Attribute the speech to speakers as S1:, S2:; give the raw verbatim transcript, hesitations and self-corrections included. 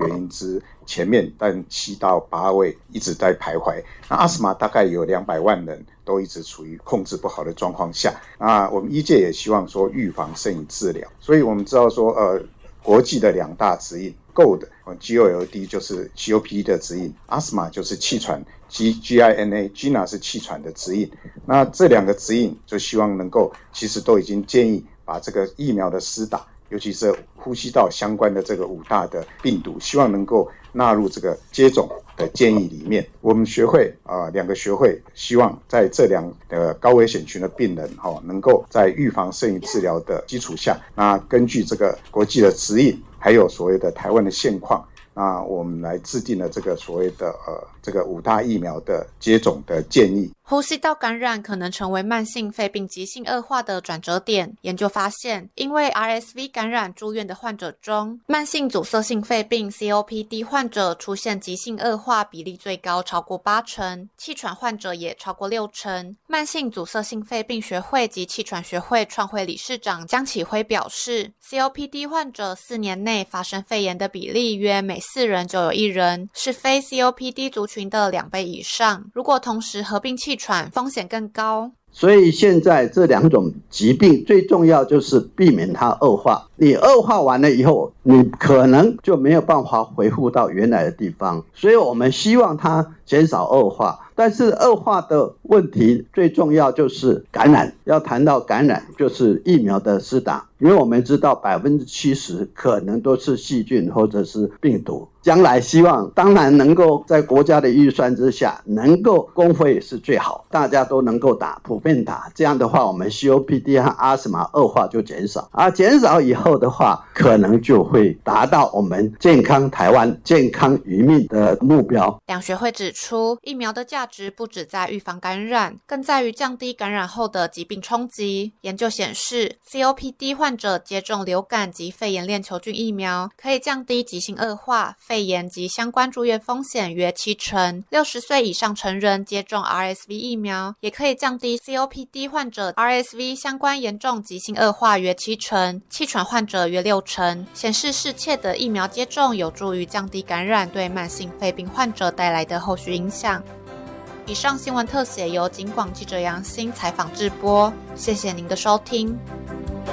S1: 原因之前面，但七到八位一直在徘徊。那阿斯玛大概有两百万人都一直处于控制不好的状况下。那我们医界也希望说预防胜于治疗，所以我们知道说呃国际的两大指引 G O L D G O L D 就是 C O P D 的指引， Asthma 就是气喘， G I N A G I N A 是气喘的指引。那这两个指引就希望能够其实都已经建议把这个疫苗的施打，尤其是呼吸道相关的这个五大的病毒，希望能够纳入这个接种的建议里面。我们学会啊、呃，两个学会希望在这两个高危险群的病人哈、哦，能够在预防胜于治疗的基础下，那根据这个国际的指引，还有所谓的台湾的现况，那我们来制定了这个所谓的呃这个五大疫苗的接种的建议。
S2: 呼吸道感染可能成为慢性肺病急性恶化的转折点。研究发现，因为 R S V 感染住院的患者中，慢性阻塞性肺病 C O P D 患者出现急性恶化比例最高，超过八成，气喘患者也超过六成。慢性阻塞性肺病学会及气喘学会创会理事长江启辉表示， C O P D 患者四年内发生肺炎的比例约每四人就有一人，是非 C O P D 族群的两倍以上。如果同时合并气喘，风险更高。
S3: 所以现在这两种疾病最重要就是避免它恶化，你恶化完了以后，你可能就没有办法恢复到原来的地方，所以我们希望它减少恶化。但是恶化的问题最重要就是感染，要谈到感染就是疫苗的施打，因为我们知道 百分之七十 可能都是细菌或者是病毒。将来希望当然能够在国家的预算之下能够公费是最好，大家都能够打，普遍打，这样的话我们 C O P D 和阿斯玛恶化就减少，而减少以后的话可能就会达到我们健康台湾健康余命的目标。
S2: 两学会指出，疫苗的价值不只在预防感染，更在于降低感染后的疾病冲击。研究显示， C O P D 患者接种流感及肺炎链球菌疫苗可以降低急性恶化、肺炎及相关住院风险约七成。六十岁以上成人接种 R S V 疫苗也可以降低 C O P D 患者 R S V 相关严重急性恶化约七成，气喘患者约六成，显示适切的疫苗接种有助于降低感染对慢性肺病患者带来的后续影响。以上新闻特写由警广记者杨欣采访制播，谢谢您的收听。